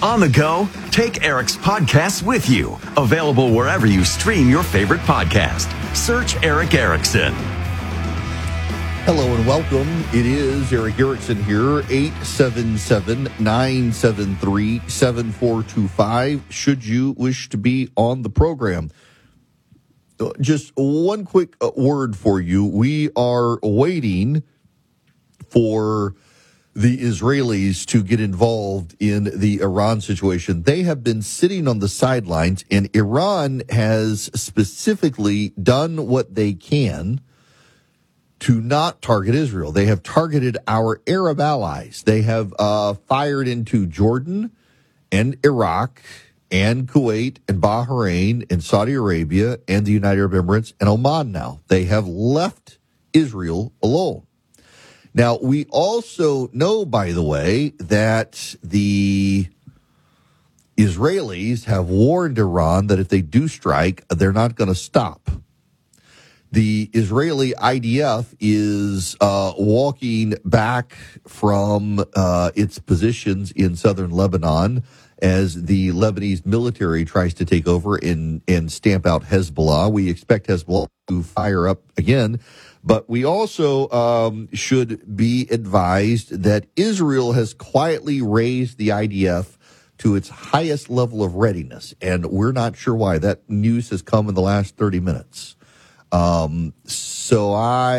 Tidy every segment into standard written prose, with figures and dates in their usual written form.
On the go, take Eric's podcast with you. Available wherever you stream your favorite podcast. Search Eric Erickson. Hello and welcome. It is Eric Erickson here, 877-973-7425, should you wish to be on the program. Just one quick word for you. We are waiting for the Israelis to get involved in the Iran situation. They have been sitting on the sidelines, and Iran has specifically done what they can to not target Israel. They have targeted our Arab allies. They have fired into Jordan and Iraq and Kuwait and Bahrain and Saudi Arabia and the United Arab Emirates and Oman now. They have left Israel alone. Now, we also know, by the way, that the Israelis have warned Iran that if they do strike, they're not going to stop. The Israeli IDF is walking back from its positions in southern Lebanon as the Lebanese military tries to take over and stamp out Hezbollah. We expect Hezbollah to fire up again. But we also should be advised that Israel has quietly raised the IDF to its highest level of readiness, and we're not sure why. That news has come in the last 30 minutes. So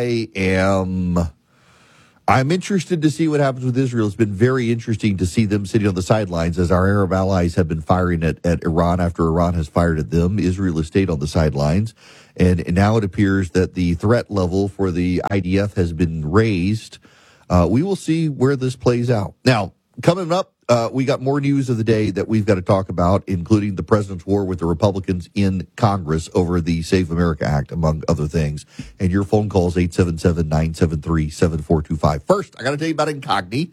I'm interested to see what happens with Israel. It's been very interesting to see them sitting on the sidelines as our Arab allies have been firing at Iran after Iran has fired at them. Israel has stayed on the sidelines. And now it appears that the threat level for the IDF has been raised. We will see where this plays out. Now, coming up, we got more news of the day that we've got to talk about, including the president's war with the Republicans in Congress over the Save America Act, among other things. And your phone calls, 877-973-7425. First, I got to tell you about Incogni.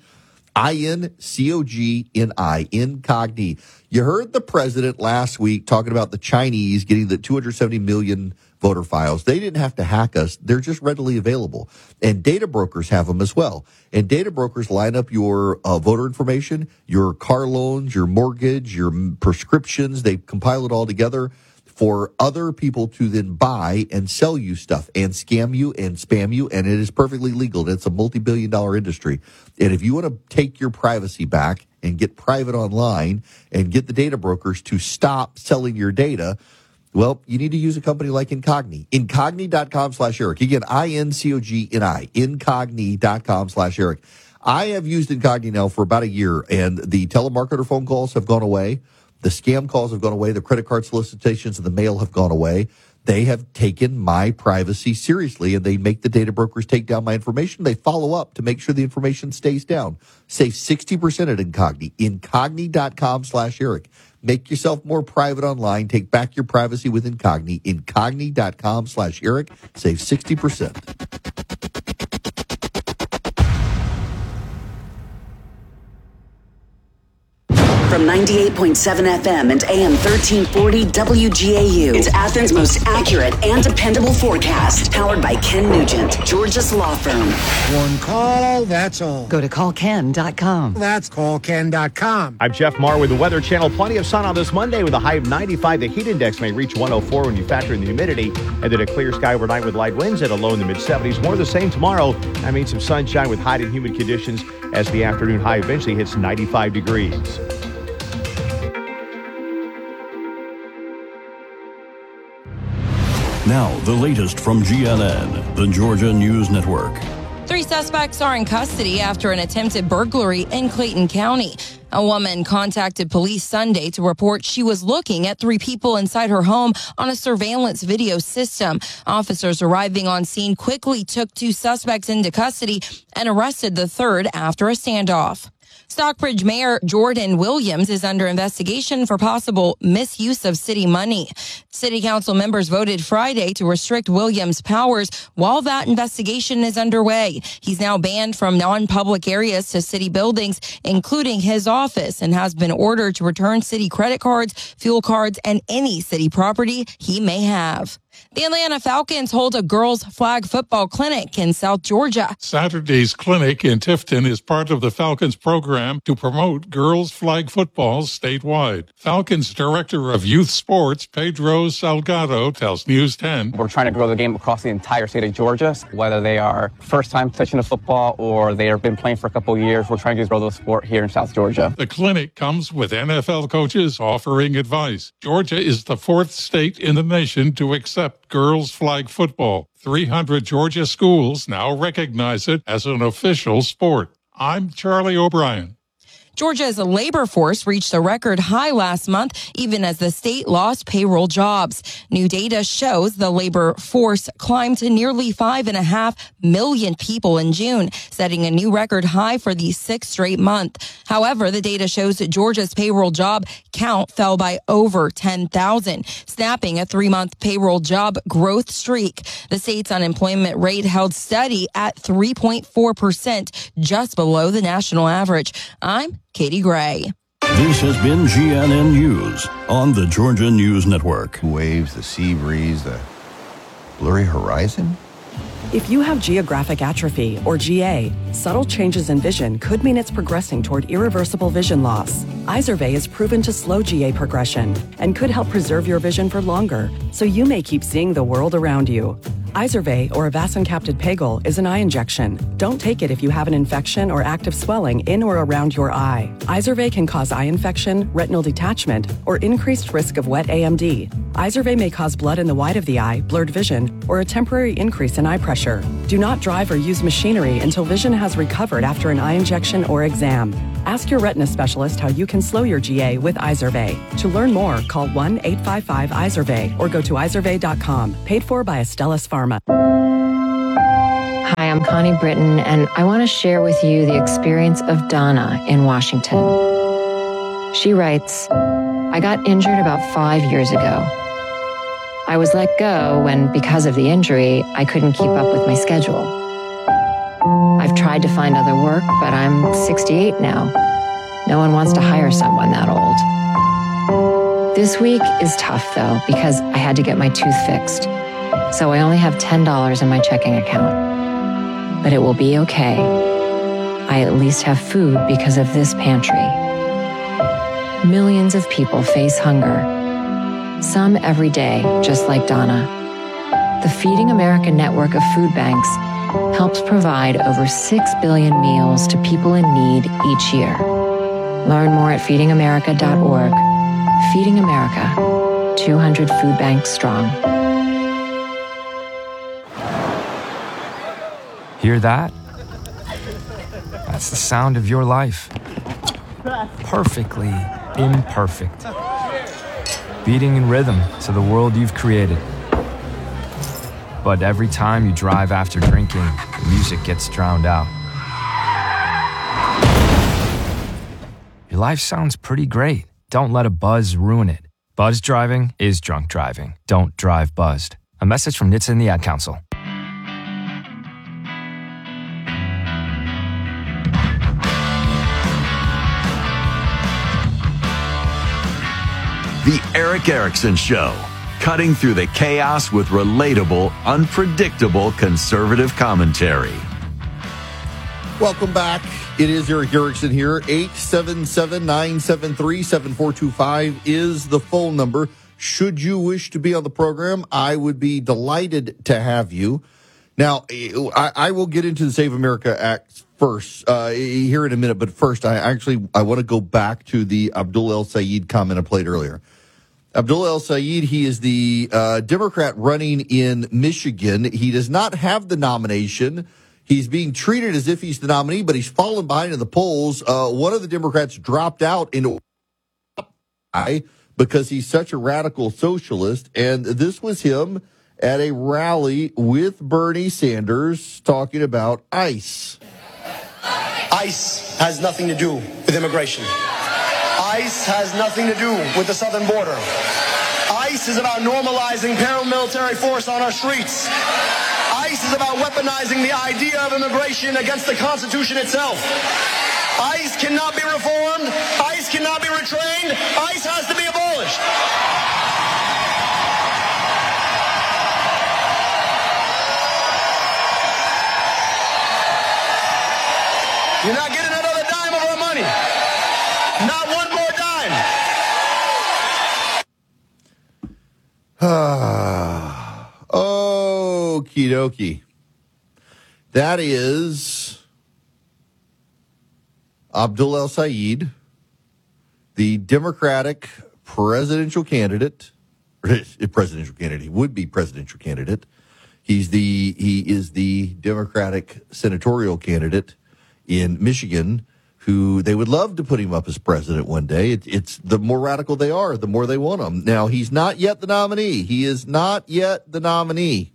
INCOGNI, Incogni. You heard the president last week talking about the Chinese getting the 270 million voter files. They didn't have to hack us. They're just readily available. And data brokers have them as well. And data brokers line up your voter information, your car loans, your mortgage, your prescriptions. They compile it all together for other people to then buy and sell you stuff and scam you and spam you, and it is perfectly legal. It's a multi-billion-dollar industry. And if you want to take your privacy back and get private online and get the data brokers to stop selling your data, well, you need to use a company like Incogni. Incogni.com/Eric. Again, INCOGNI. Incogni.com/Eric. I have used Incogni now for about a year, and the telemarketer phone calls have gone away. The scam calls have gone away. The credit card solicitations and the mail have gone away. They have taken my privacy seriously, and they make the data brokers take down my information. They follow up to make sure the information stays down. Save 60% at Incogni. Incogni.com/Eric. Make yourself more private online. Take back your privacy with Incogni. Incogni.com/Eric. Save 60%. From 98.7 FM and AM 1340 WGAU. It's Athens' most accurate and dependable forecast. Powered by Ken Nugent, Georgia's law firm. One call, that's all. Go to callken.com. That's callken.com. I'm Jeff Marr with the Weather Channel. Plenty of sun on this Monday with a high of 95. The heat index may reach 104 when you factor in the humidity. And then a clear sky overnight with light winds at a low in the mid-70s. More of the same tomorrow. That means some sunshine with hot and humid conditions as the afternoon high eventually hits 95 degrees. Now, the latest from GNN, the Georgia News Network. 3 suspects are in custody after an attempted burglary in Clayton County. A woman contacted police Sunday to report she was looking at 3 people inside her home on a surveillance video system. Officers arriving on scene quickly took 2 suspects into custody and arrested the third after a standoff. Stockbridge Mayor Jordan Williams is under investigation for possible misuse of city money. City council members voted Friday to restrict Williams' powers while that investigation is underway. He's now banned from non-public areas to city buildings, including his office, and has been ordered to return city credit cards, fuel cards, and any city property he may have. The Atlanta Falcons hold a girls' flag football clinic in South Georgia. Saturday's clinic in Tifton is part of the Falcons program to promote girls' flag football statewide. Falcons Director of Youth Sports, Pedro Salgado, tells News 10. We're trying to grow the game across the entire state of Georgia, whether they are first time touching the football or they have been playing for a couple of years. We're trying to grow the sport here in South Georgia. The clinic comes with NFL coaches offering advice. Georgia is the 4th state in the nation to accept girls' flag football. 300 Georgia schools now recognize it as an official sport. I'm Charlie O'Brien. Georgia's labor force reached a record high last month, even as the state lost payroll jobs. New data shows the labor force climbed to nearly 5.5 million people in June, setting a new record high for the 6th straight month. However, the data shows that Georgia's payroll job count fell by over 10,000, snapping a 3-month payroll job growth streak. The state's unemployment rate held steady at 3.4%, just below the national average. I'm Katie Gray. This has been GNN News on the Georgia News Network. Waves, the sea breeze, the blurry horizon. If you have geographic atrophy, or GA, subtle changes in vision could mean it's progressing toward irreversible vision loss. Izervay is proven to slow GA progression and could help preserve your vision for longer, so you may keep seeing the world around you. Izervay, or avacincaptad pegol, is an eye injection. Don't take it if you have an infection or active swelling in or around your eye. Izervay can cause eye infection, retinal detachment, or increased risk of wet AMD. Izervay may cause blood in the white of the eye, blurred vision, or a temporary increase in eye pressure. Do not drive or use machinery until vision has recovered after an eye injection or exam. Ask your retina specialist how you can slow your GA with Izervay. To learn more, call 1-855-IZERVAY or go to izervay.com. Paid for by Astellas Pharma. Hi, I'm Connie Britton, and I want to share with you the experience of Donna in Washington. She writes, I got injured about 5 years ago. I was let go when, because of the injury, I couldn't keep up with my schedule. I've tried to find other work, but I'm 68 now. No one wants to hire someone that old. This week is tough, though, because I had to get my tooth fixed. So I only have $10 in my checking account. But it will be okay. I at least have food because of this pantry. Millions of people face hunger. Some every day, just like Donna. The Feeding America network of food banks helps provide over 6 billion meals to people in need each year. Learn more at feedingamerica.org. Feeding America, 200 food banks strong. Hear that? That's the sound of your life. Perfectly imperfect. Beating in rhythm to the world you've created. But every time you drive after drinking, the music gets drowned out. Your life sounds pretty great. Don't let a buzz ruin it. Buzz driving is drunk driving. Don't drive buzzed. A message from NHTSA and the Ad Council. The Erick Erickson Show, cutting through the chaos with relatable, unpredictable conservative commentary. Welcome back. It is Erick Erickson here. 877-973-7425 is the phone number. Should you wish to be on the program, I would be delighted to have you. Now, I will get into the Save America Act first here in a minute, but first, I want to go back to the Abdul El Sayed comment I played earlier. Abdul El Sayed, he is the Democrat running in Michigan. He does not have the nomination. He's being treated as if he's the nominee, but he's fallen behind in the polls. One of the Democrats dropped out because he's such a radical socialist, and this was him at a rally with Bernie Sanders talking about ICE. ICE has nothing to do with immigration. ICE has nothing to do with the southern border. ICE is about normalizing paramilitary force on our streets. ICE is about weaponizing the idea of immigration against the Constitution itself. ICE cannot be reformed. ICE cannot be retrained. ICE has to be abolished. Okie dokie. That is Abdul El-Sayed, the Democratic presidential candidate, would-be presidential candidate. He is the Democratic senatorial candidate in Michigan, who they would love to put him up as president one day. It's the more radical they are, the more they want him. Now, he's not yet the nominee. He is not yet the nominee.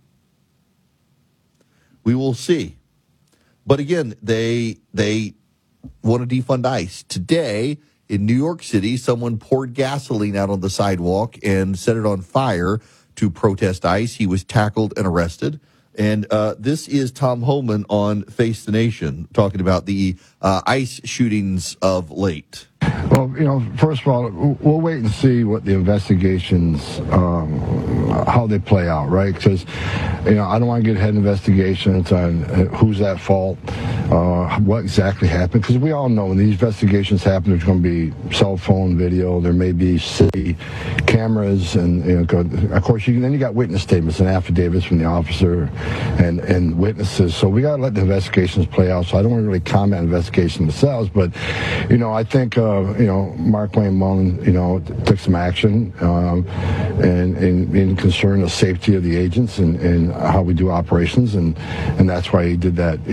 We will see. But again, they want to defund ICE. Today, in New York City, someone poured gasoline out on the sidewalk and set it on fire to protest ICE. He was tackled and arrested. And this is Tom Homan on Face the Nation talking about the ICE shootings of late. Well, first of all, we'll wait and see what the investigations, how they play out, right? Because, I don't want to get ahead of investigations on who's at fault, what exactly happened. Because we all know when these investigations happen, there's going to be cell phone video, there may be city cameras, and of course, then you got witness statements and affidavits from the officer and witnesses. So we got to let the investigations play out. So I don't want to really comment on investigations themselves, but I think Mark Wayne Mullin took some action and in concern of safety of the agents and how we do operations, and that's why he did that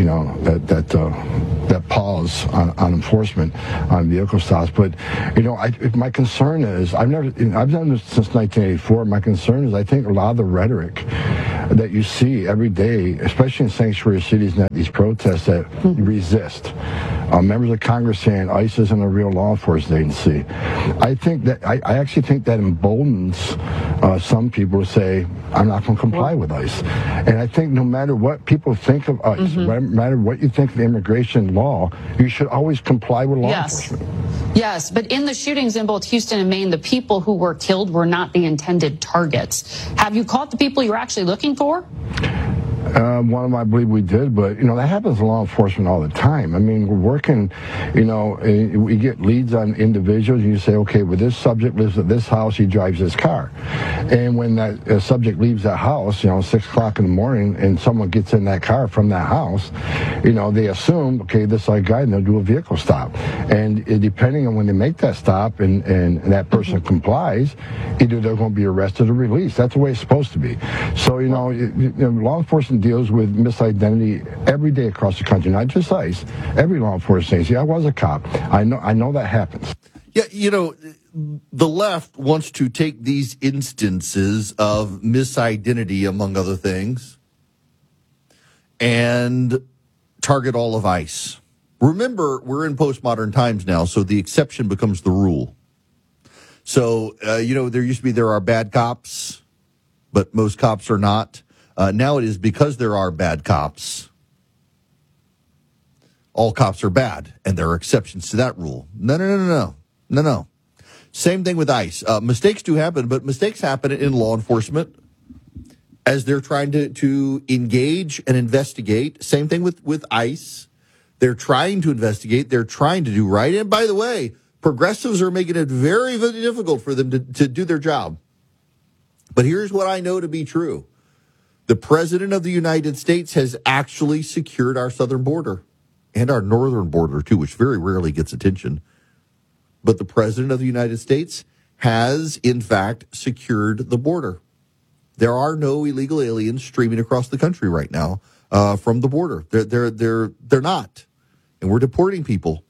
that pause on enforcement on vehicle stops. But my concern is I've done this since 1984. My concern is I think a lot of the rhetoric that you see every day, especially in sanctuary cities and at these protests that resist. Members of Congress saying ICE isn't a real law enforcement agency. I think that I actually think that emboldens some people to say, I'm not going to comply with ICE. And I think no matter what people think of ICE, no matter what you think of the immigration law, you should always comply with law enforcement. Yes, but in the shootings in both Houston and Maine, the people who were killed were not the intended targets. Have you caught the people you're actually looking for? One of them, I believe we did, but, that happens in law enforcement all the time. I mean, we're working, we get leads on individuals, and you say, okay, well, this subject lives at this house, he drives this car. And when that subject leaves that house, 6 o'clock in the morning, and someone gets in that car from that house, they assume, okay, this is our guy, and they'll do a vehicle stop. And depending on when they make that stop and that person complies, either they're going to be arrested or released. That's the way it's supposed to be. So, law enforcement deals with misidentity every day across the country, not just ICE. Every law enforcement agency. I was a cop. I know that happens. Yeah, the left wants to take these instances of misidentity, among other things, and target all of ICE. Remember, we're in postmodern times now, so the exception becomes the rule. So, there are bad cops, but most cops are not. Now it is because there are bad cops, all cops are bad, and there are exceptions to that rule. No. Same thing with ICE. Mistakes do happen, but mistakes happen in law enforcement as they're trying to engage and investigate. Same thing with ICE. They're trying to investigate. They're trying to do right. And by the way, progressives are making it very, very difficult for them to do their job. But here's what I know to be true. The President of the United States has actually secured our southern border and our northern border, too, which very rarely gets attention. But the President of the United States has, in fact, secured the border. There are no illegal aliens streaming across the country right now from the border. They're not. And we're deporting people.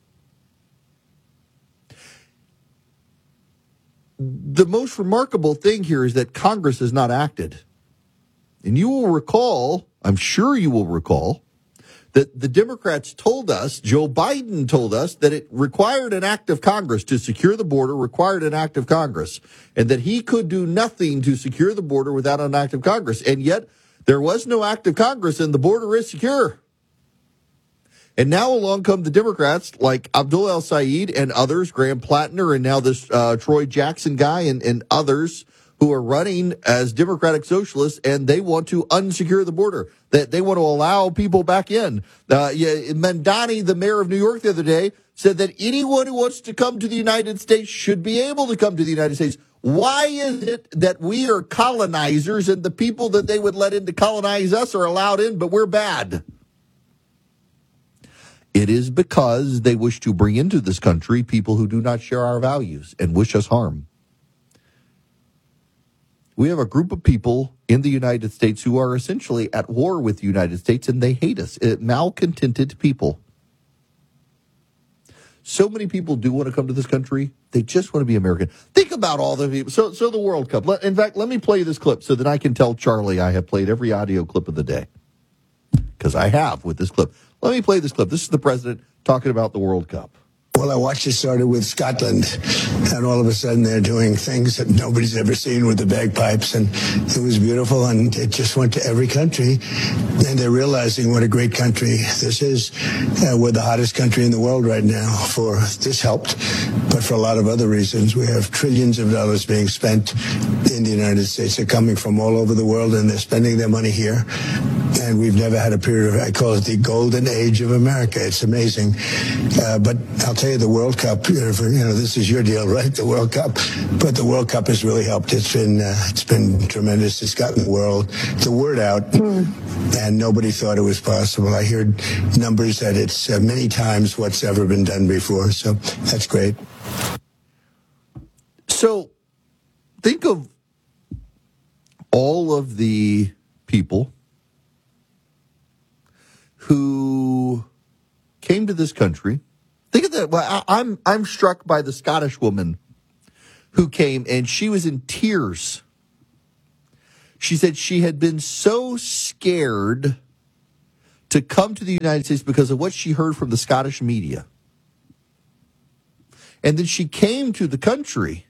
The most remarkable thing here is that Congress has not acted. And you will recall, I'm sure you will recall, that the Democrats told us, Joe Biden told us, that it required an act of Congress to secure the border, required an act of Congress, and that he could do nothing to secure the border without an act of Congress. And yet, there was no act of Congress, and the border is secure. And now along come the Democrats like Abdul El-Sayed and others, Graham Plattner, and now this Troy Jackson guy and others who are running as Democratic Socialists, and they want to unsecure the border. That they want to allow people back in. Mandani, the mayor of New York the other day, said that anyone who wants to come to the United States should be able to come to the United States. Why is it that we are colonizers and the people that they would let in to colonize us are allowed in, but we're bad? It is because they wish to bring into this country people who do not share our values and wish us harm. We have a group of people in the United States who are essentially at war with the United States, and they hate us. Malcontented people. So many people do want to come to this country. They just want to be American. Think about all the people. So the World Cup. In fact, let me play this clip so that I can tell Charlie I have played every audio clip of the day. Because I have with this clip. Let me play this clip. This is the president talking about the World Cup. Well, I watched it started with Scotland, and all of a sudden they're doing things that nobody's ever seen with the bagpipes, and it was beautiful, and it just went to every country, and they're realizing what a great country this is. We're the hottest country in the world right now. For this helped, but for a lot of other reasons. We have trillions of dollars being spent in the United States. They're coming from all over the world, and they're spending their money here. And we've never had a period of, I call it the golden age of America. It's amazing. But I'll tell you, the World Cup, this is your deal, right? The World Cup. But the World Cup has really helped. It's been tremendous. It's gotten the word out, and nobody thought it was possible. I heard numbers that it's many times what's ever been done before. So that's great. So think of all of the people who came to this country. Think of that. Well, I'm struck by the Scottish woman who came, and she was in tears. She said she had been so scared to come to the United States because of what she heard from the Scottish media. And then she came to the country,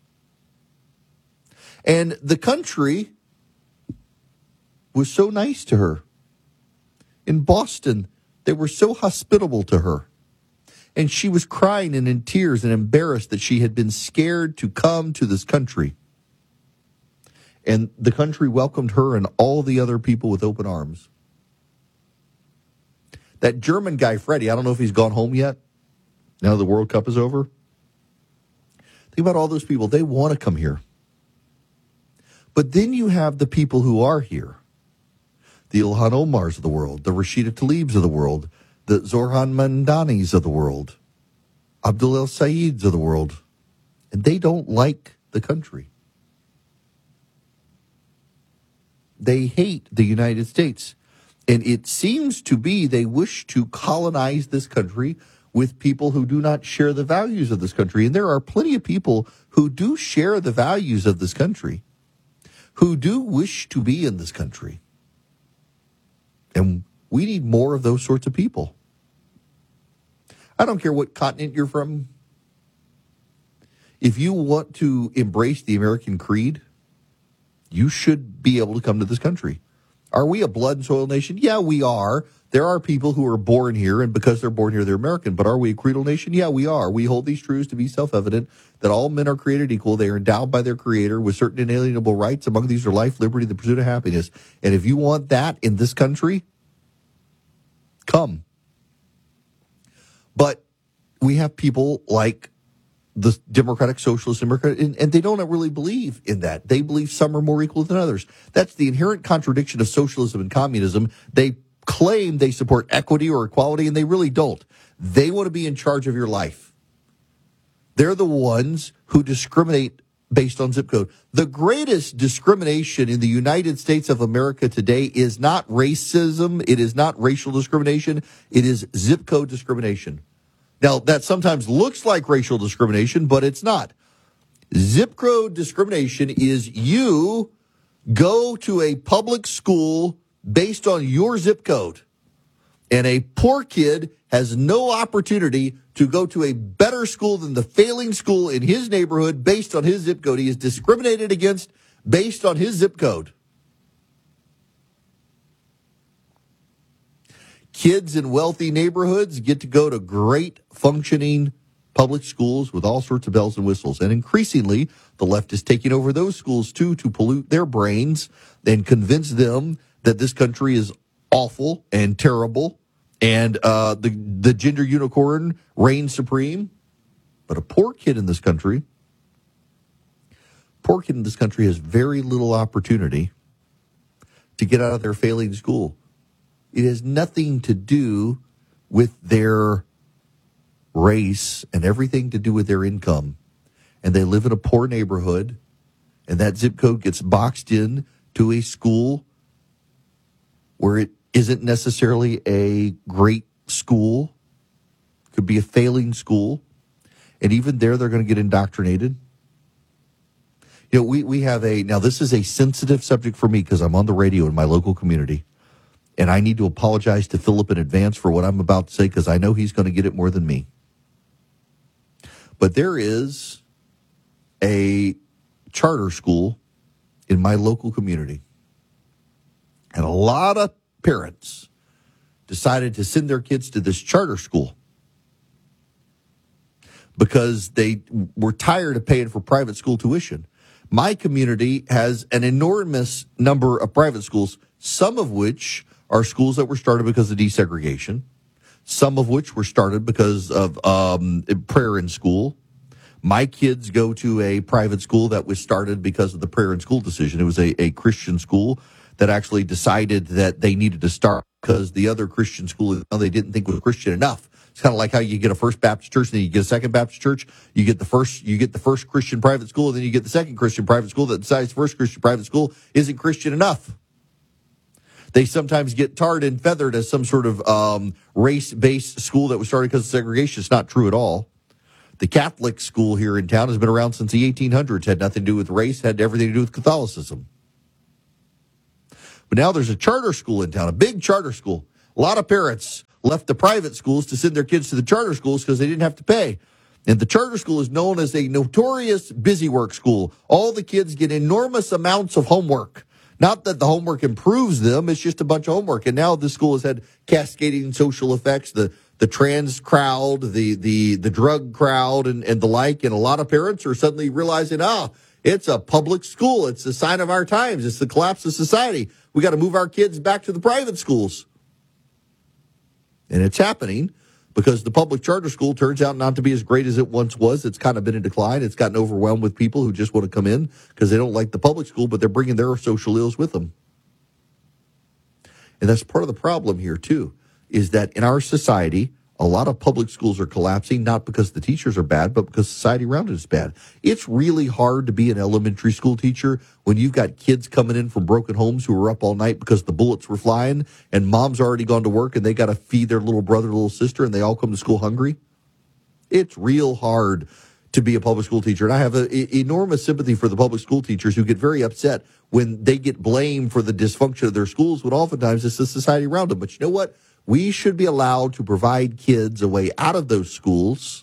and the country was so nice to her. In Boston, they were so hospitable to her. And she was crying and in tears and embarrassed that she had been scared to come to this country. And the country welcomed her and all the other people with open arms. That German guy, Freddie, I don't know if he's gone home yet. Now the World Cup is over. Think about all those people. They want to come here. But then you have the people who are here. The Ilhan Omars of the world, the Rashida Tlaibs of the world, the Zohran Mamdanis of the world, Abdul El Sayeds of the world. And they don't like the country. They hate the United States. And it seems to be they wish to colonize this country with people who do not share the values of this country. And there are plenty of people who do share the values of this country, who do wish to be in this country. And we need more of those sorts of people. I don't care what continent you're from. If you want to embrace the American creed, you should be able to come to this country. Are we a blood and soil nation? Yeah, we are. There are people who are born here, and because they're born here, they're American. But are we a creedal nation? Yeah, we are. We hold these truths to be self-evident, that all men are created equal. They are endowed by their Creator with certain inalienable rights. Among these are life, liberty, the pursuit of happiness. And if you want that in this country, come. But we have people like the Democratic Socialists, and they don't really believe in that. They believe some are more equal than others. That's the inherent contradiction of socialism and communism. They claim they support equity or equality, and they really don't. They want to be in charge of your life. They're the ones who discriminate based on zip code. The greatest discrimination in the United States of America today is not racism. It is not racial discrimination. It is zip code discrimination. Now, that sometimes looks like racial discrimination, but it's not. Zip code discrimination is you go to a public school based on your zip code, and a poor kid has no opportunity to go to a better school than the failing school in his neighborhood based on his zip code. He is discriminated against based on his zip code. Kids in wealthy neighborhoods get to go to great functioning public schools with all sorts of bells and whistles. And increasingly, the left is taking over those schools, too, to pollute their brains and convince them that this country is awful and terrible and the gender unicorn reigns supreme. But a poor kid in this country Poor kid in this country has very little opportunity to get out of their failing school. It has nothing to do with their race and everything to do with their income. And they live in a poor neighborhood, and that zip code gets boxed in to a school where it isn't necessarily a great school. Could be a failing school. And even there, they're going to get indoctrinated. You know, we have now this is a sensitive subject for me because I'm on the radio in my local community. And I need to apologize to Philip in advance for what I'm about to say because I know he's going to get it more than me. But there is a charter school in my local community. And a lot of parents decided to send their kids to this charter school because they were tired of paying for private school tuition. My community has an enormous number of private schools, some of which are schools that were started because of desegregation, some of which were started because of prayer in school. My kids go to a private school that was started because of the prayer in school decision. It was a Christian school that actually decided that they needed to start because the other Christian school they didn't think was Christian enough. It's kind of like how you get a First Baptist church and then you get a Second Baptist church. You get the first Christian private school, and then you get the second Christian private school that decides the first Christian private school isn't Christian enough. They sometimes get tarred and feathered as some sort of race-based school that was started because of segregation. It's not true at all. The Catholic school here in town has been around since the 1800s. Had nothing to do with race, had everything to do with Catholicism. But now there's a charter school in town, a big charter school. A lot of parents left the private schools to send their kids to the charter schools because they didn't have to pay. And the charter school is known as a notorious busy work school. All the kids get enormous amounts of homework. Not that the homework improves them, it's just a bunch of homework. And now this school has had cascading social effects, the trans crowd, the drug crowd, and the like. And a lot of parents are suddenly realizing, it's a public school. It's a sign of our times. It's the collapse of society. We got to move our kids back to the private schools. And it's happening because the public charter school turns out not to be as great as it once was. It's kind of been in decline. It's gotten overwhelmed with people who just want to come in because they don't like the public school, but they're bringing their social ills with them. And that's part of the problem here, too, is that in our society, a lot of public schools are collapsing, not because the teachers are bad, but because society around it is bad. It's really hard to be an elementary school teacher when you've got kids coming in from broken homes who are up all night because the bullets were flying and mom's already gone to work and they got to feed their little brother, little sister, and they all come to school hungry. It's real hard to be a public school teacher. And I have enormous sympathy for the public school teachers who get very upset when they get blamed for the dysfunction of their schools, when oftentimes it's the society around them. But you know what? We should be allowed to provide kids a way out of those schools.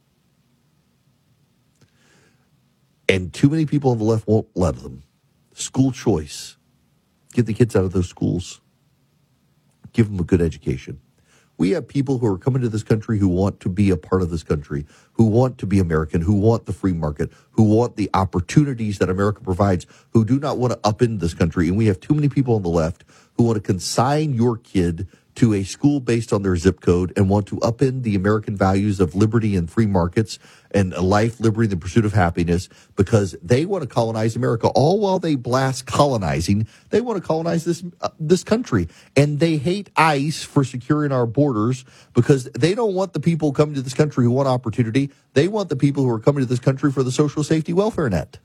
And too many people on the left won't let them. School choice. Get the kids out of those schools. Give them a good education. We have people who are coming to this country who want to be a part of this country, who want to be American, who want the free market, who want the opportunities that America provides, who do not want to upend this country. And we have too many people on the left who want to consign your kid to a school based on their zip code and want to upend the American values of liberty and free markets and life, liberty, and the pursuit of happiness because they want to colonize America. All while they blast colonizing, they want to colonize this country. And they hate ICE for securing our borders because they don't want the people coming to this country who want opportunity. They want the people who are coming to this country for the social safety welfare net.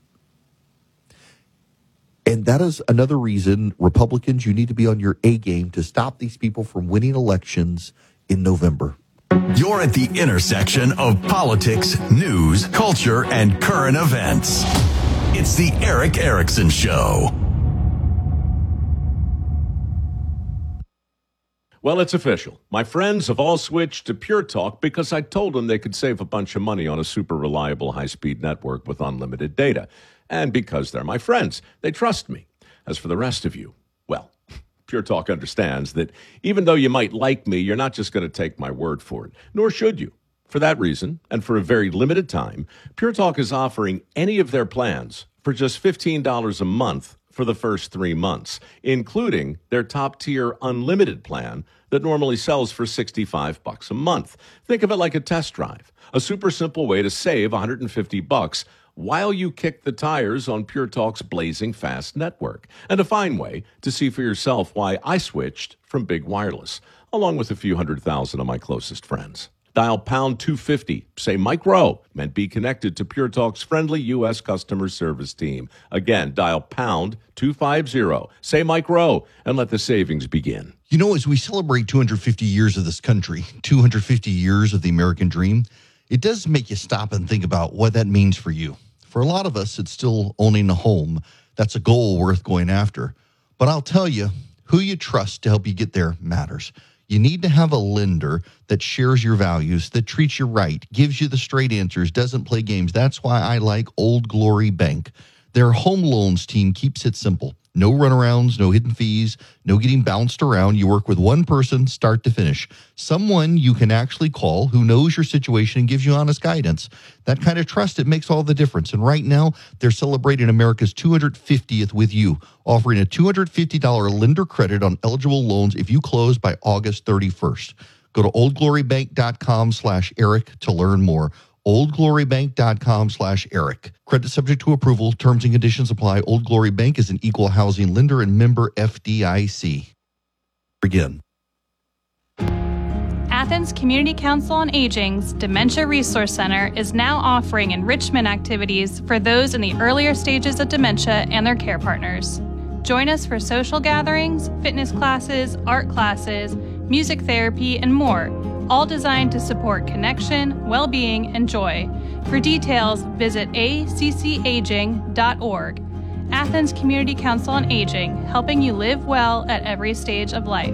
And that is another reason, Republicans, you need to be on your A game to stop these people from winning elections in November. You're at the intersection of politics, news, culture, and current events. It's the Erick Erickson Show. Well, it's official. My friends have all switched to Pure Talk because I told them they could save a bunch of money on a super reliable high-speed network with unlimited data. And because they're my friends, they trust me. As for the rest of you, well, Pure Talk understands that even though you might like me, you're not just going to take my word for it, nor should you. For that reason, and for a very limited time, Pure Talk is offering any of their plans for just $15 a month for the first 3 months, including their top-tier unlimited plan that normally sells for $65 a month. Think of it like a test drive, a super simple way to save $150 while you kick the tires on Pure Talk's blazing fast network. And a fine way to see for yourself why I switched from Big Wireless, along with a few 100,000 of my closest friends. Dial pound 250, say Mike Rowe, and be connected to Pure Talk's friendly U.S. customer service team. Again, dial pound 250, say Mike Rowe, and let the savings begin. You know, as we celebrate 250 years of this country, 250 years of the American dream, it does make you stop and think about what that means for you. For a lot of us, it's still owning a home. That's a goal worth going after. But I'll tell you, who you trust to help you get there matters. You need to have a lender that shares your values, that treats you right, gives you the straight answers, doesn't play games. That's why I like Old Glory Bank. Their home loans team keeps it simple. No runarounds, no hidden fees, no getting bounced around. You work with one person, start to finish. Someone you can actually call who knows your situation and gives you honest guidance. That kind of trust, it makes all the difference. And right now, they're celebrating America's 250th with you, offering a $250 lender credit on eligible loans if you close by August 31st. Go to oldglorybank.com/Eric to learn more. oldglorybank.com/Eric. Credit subject to approval. Terms and conditions apply. Old Glory Bank is an equal housing lender and member FDIC. Begin. Athens Community Council on Aging's Dementia Resource Center is now offering enrichment activities for those in the earlier stages of dementia and their care partners. Join us for social gatherings, fitness classes, art classes, music therapy, and more, all designed to support connection, well-being, and joy. For details, visit accaging.org. Athens Community Council on Aging, helping you live well at every stage of life.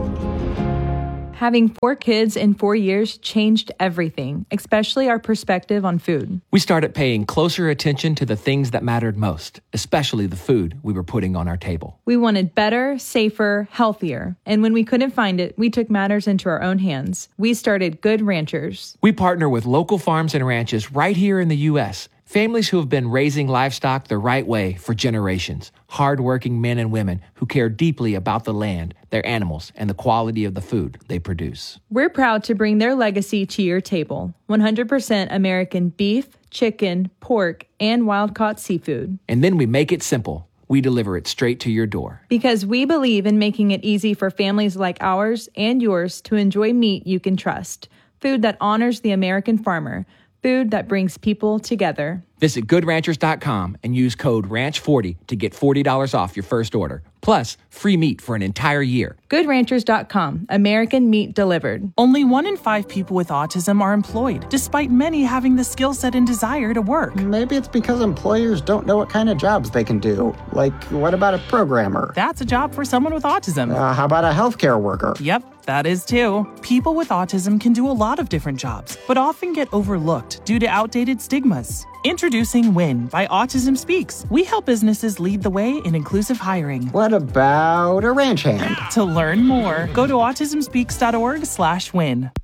Having 4 kids in 4 years changed everything, especially our perspective on food. We started paying closer attention to the things that mattered most, especially the food we were putting on our table. We wanted better, safer, healthier. And when we couldn't find it, we took matters into our own hands. We started Good Ranchers. We partner with local farms and ranches right here in the U.S., families who have been raising livestock the right way for generations. Hardworking men and women who care deeply about the land, their animals, and the quality of the food they produce. We're proud to bring their legacy to your table. 100% American beef, chicken, pork, and wild-caught seafood. And then we make it simple. We deliver it straight to your door. Because we believe in making it easy for families like ours and yours to enjoy meat you can trust. Food that honors the American farmer. Food that brings people together. Visit GoodRanchers.com and use code RANCH40 to get $40 off your first order. Plus, free meat for an entire year. GoodRanchers.com. American meat delivered. Only 1 in 5 people with autism are employed, despite many having the skill set and desire to work. Maybe it's because employers don't know what kind of jobs they can do. Like, what about a programmer? That's a job for someone with autism. How about a healthcare worker? Yep, that is too. People with autism can do a lot of different jobs, but often get overlooked due to outdated stigmas. Introducing WIN by Autism Speaks. We help businesses lead the way in inclusive hiring. What about a ranch hand? To learn more, go to autismspeaks.org/win.